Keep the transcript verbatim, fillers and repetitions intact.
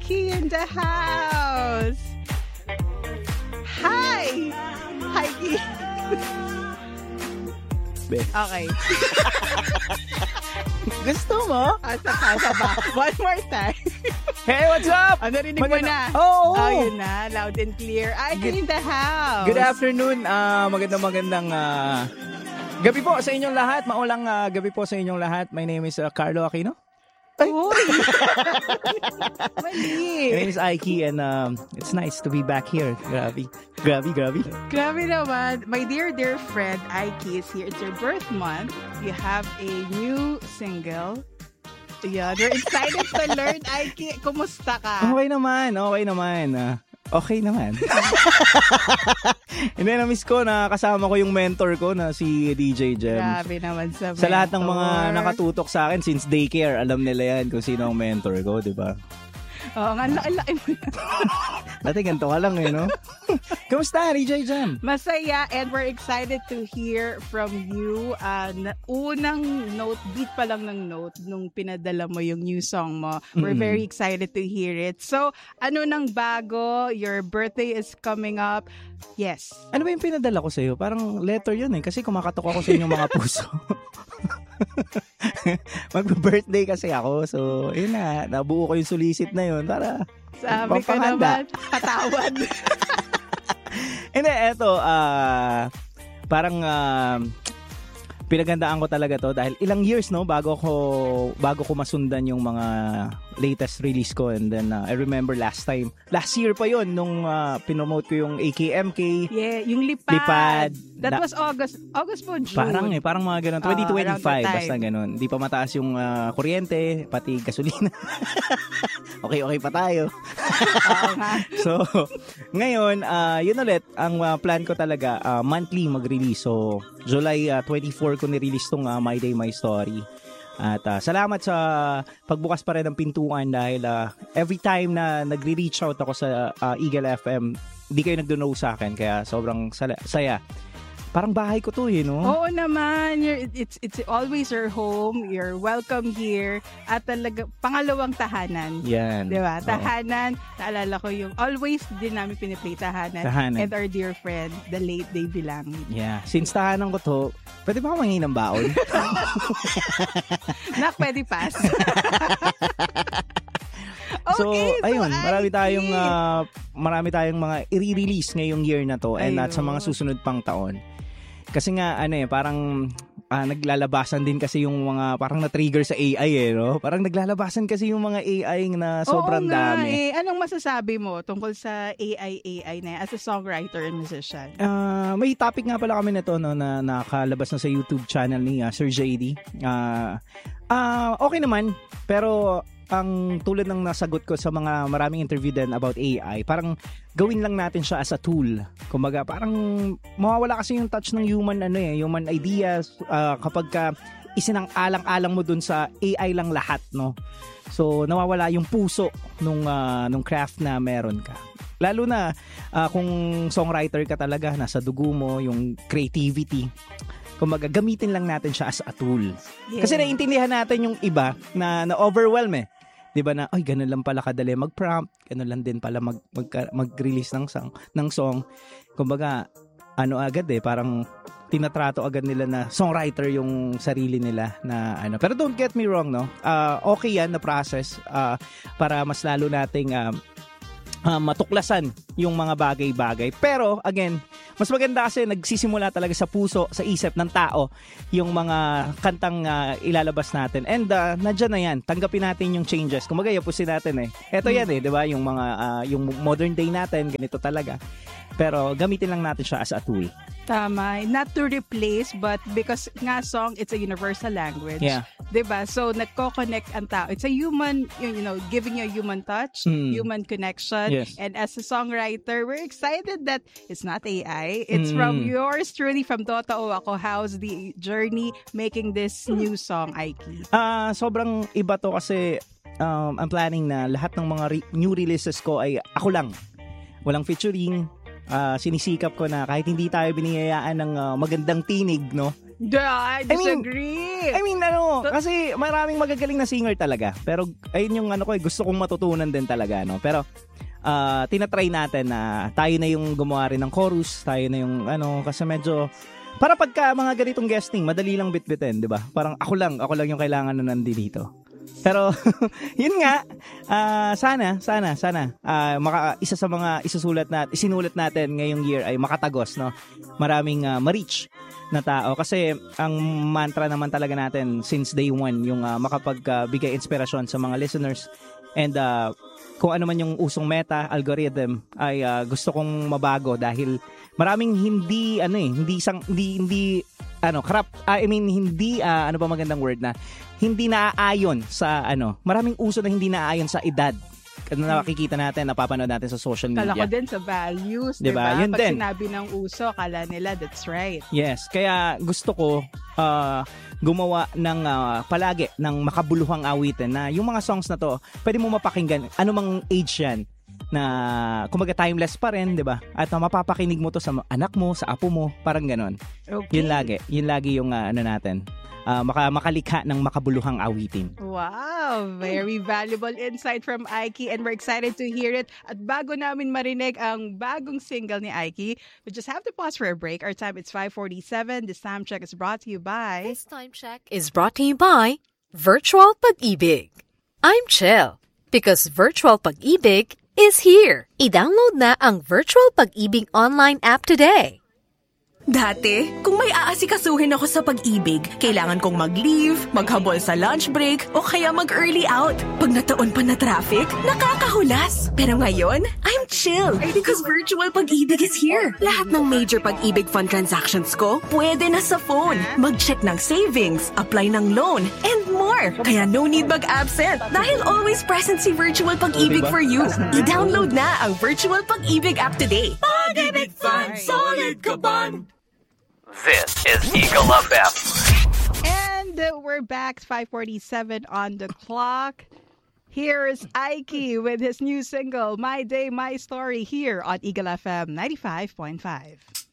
Ike in the house. Hi! Hi, Ike. Okay. Gusto mo? Asa pa, asa pa. One more time. Hey, what's up? Ano, narinig mo na? Oo. Oh, oh, yun na. Loud and clear. Ike in the house. Good afternoon. Uh, magandang magandang uh, gabi po sa inyong lahat. Maulang uh, gabi po sa inyong lahat. My name is uh, Carlo Aquino. Uy! Mali. My name is Ike and um, it's nice to be back here. Grabe. Grabe, grabe. Grabe naman. My dear, dear friend, Ike is here. It's your birth month. You have a new single. Yeah, you're excited to learn, Ike. Kumusta ka? Okay naman, okay naman. Uh, okay naman. Hindi, na-miss ko na kasama ko yung mentor ko na si D J Jem. Grabe naman sa mentor. Sa lahat ng mga nakatutok sa akin since daycare, alam nila yan kung sino ang mentor ko, di ba? Oo, nga, laki-laki mo na. Dati ganito ka lang eh, no? Kamusta, D J Jem? Masaya, and we're excited to hear from you. Uh, na, unang note, beat pa lang ng note nung pinadala mo yung new song mo. We're mm-hmm. very excited to hear it. So, ano nang bago? Your birthday is coming up. Yes. Ano ba yung pinadala ko sa'yo? Parang letter yun eh, kasi kumakatok ako sa inyong mga puso. Mag-birthday kasi ako. So, yun na. Nabuo ko yung solicit na yun para sabi ko naman, patawad. Hindi, eto, uh, parang uh, pinagandaan ko talaga to dahil ilang years, no, bago ko, bago ko masundan yung mga latest release ko. And then, uh, I remember last time, last year pa yun, nung uh, pinomote ko yung A K M K. Yeah, yung Lipad. Lipad. That na, was August. August po, June. Parang eh, parang mga ganun. twenty twenty-five, uh, basta ganun. Di pa mataas yung uh, kuryente, pati gasolina. okay, okay pa tayo. So, ngayon, uh, yun ulit, ang uh, plan ko talaga, uh, monthly mag-release. So, July uh, twenty-fourth ko ni-release tong uh, My Day, My Story. At uh, salamat sa pagbukas pa rin ng pintuan dahil uh, every time na nagre-reach out ako sa uh, Eagle F M, hindi kayo nag-dono sa akin, kaya sobrang saya. Parang bahay ko to eh, no? Oo naman. You're, it's it's always your home. You're welcome here. At talaga, pangalawang tahanan. Yan. Diba? Tahanan. Oo. Naalala ko yung always din namin piniplay tahanan. Tahanan. And our dear friend, the late Davey Langit. Yeah. Since tahanan ko to, pwede ba ako manghingi ng baon? Nak, pwede pass. So, okay, so ayun, marami I tayong uh, marami tayong mga i-release ngayong year na to and at sa mga susunod pang taon. Kasi nga ano eh, parang uh, naglalabasan din kasi yung mga parang na-trigger sa A I eh, no? Parang naglalabasan kasi yung mga A I na sobrang Oo nga, dami. Eh. Anong masasabi mo tungkol sa A I A I na as a songwriter and musician? Uh, may topic nga pala kami nito, no, na nakalabas na sa YouTube channel ni uh, Sir J D. Uh, uh, okay naman, pero ang tulad ng nasagot ko sa mga maraming interview din about A I, parang gawin lang natin siya as a tool. Kumbaga, parang mawawala kasi yung touch ng human ano eh, human ideas uh, kapag ka isinang-alang-alang mo dun sa A I lang lahat, no? So, nawawala yung puso nung uh, nung craft na meron ka. Lalo na uh, kung songwriter ka talaga, nasa dugo mo yung creativity. Kumbaga, gamitin lang natin siya as a tool. Yeah. Kasi naiintindihan natin yung iba na na-overwhelm eh. 'Di ba na, ay, ganun lang pala kadali mag-prompt, ganun lang din pala mag, mag mag-release ng song, ng song. Kumbaga, ano agad eh, parang tinatrato agad nila na songwriter yung sarili nila na ano. Pero don't get me wrong, no. Uh, okay 'yan na process uh, para mas lalo nating uh, uh, matuklasan yung mga bagay-bagay. Pero again, mas maganda kasi nagsisimula talaga sa puso, sa isip ng tao yung mga kantang uh, ilalabas natin. And uh, nandiyan na yan. Tanggapin natin yung changes. Kumbaga, yapusin natin eh. Eto yan eh, di ba? Yung mga, uh, yung modern day natin, ganito talaga. Pero gamitin lang natin siya as a tool. Tama. Not to replace, but because nga song, it's a universal language. Yeah. Diba? So, nagko-connect ang tao. It's a human, you know, giving you a human touch, mm. human connection. Yes. And as a songwriter, we're excited that it's not A I. It's mm. from yours truly, from Totoo Ako. How's the journey making this new song, Ike? Ah, uh, sobrang iba to kasi um, I'm planning na lahat ng mga re- new releases ko ay ako lang. Walang featuring. Uh, sinisikap ko na kahit hindi tayo biniyayaan ng uh, magandang tinig, no, Yeah, I disagree. I mean, I mean ano, kasi maraming magagaling na singer talaga. Pero ayun yung ano ko, eh, gusto kong matutunan din talaga, no. Pero uh, tinatry natin na tayo na yung gumawa rin ng chorus, tayo na yung ano, kasi medyo para pagka mga ganitong guesting, madali lang bitbitin, 'di ba? Parang ako lang, ako lang yung kailangan na nandito. Pero yun nga, uh, sana, sana, sana uh, maka, isa sa mga isusulat na isinulat natin ngayong year ay makatagos, no. Maraming uh, ma-reach na tao kasi ang mantra naman talaga natin since day one yung uh, makapagbigay uh, inspirasyon sa mga listeners and uh, kung ano man yung usong meta algorithm ay uh, gusto kong mabago dahil maraming hindi ano eh hindi sang hindi hindi ano crap uh, I mean hindi uh, ano ba magandang word na hindi naaayon sa ano maraming uso na hindi naaayon sa edad na nakikita natin, napapanood natin sa social media. Kala ko din sa values, diba? diba? Yun Pag din. sinabi ng uso, kala nila that's right. Yes, kaya gusto ko uh, gumawa ng uh, palagi ng makabuluhang awitin na yung mga songs na to, pwede mo mapakinggan anumang age yan na kumaga timeless pa rin, 'di ba? At uh, mapapakinig mo to sa anak mo, sa apo mo, parang ganon. Okay. Yun lagi, yun lagi yung uh, ano natin. Uh, maka, makalikha ng makabuluhang awitin. Wow! Very valuable insight from Aiki and we're excited to hear it. At bago namin marinig ang bagong single ni Aiki, we just have to pause for a break. Our time is five forty-seven. This time check is brought to you by... This time check is brought to you by Virtual Pag-ibig. I'm chill because Virtual Pag-ibig is here. I-download na ang Virtual Pag-ibig online app today. Dati, kung may aasikasuhin ako sa pag-ibig, kailangan kong mag-leave, maghabol sa lunch break, o kaya mag-early out. Pag nataon pa na traffic, nakakahulas. Pero ngayon, I'm chill because Virtual Pag-ibig is here. Lahat ng major Pag-ibig fund transactions ko, pwede na sa phone. Mag-check ng savings, apply ng loan, and more. Kaya no need mag-absent dahil always present si Virtual Pag-ibig for you. I-download na ang Virtual Pag-ibig app today. Pag-ibig Fund, solid kaban! This is Eagle F M. And uh, we're back, five forty-seven on the clock. Here's Aiki with his new single, My Day, My Story, here on Eagle F M ninety-five point five.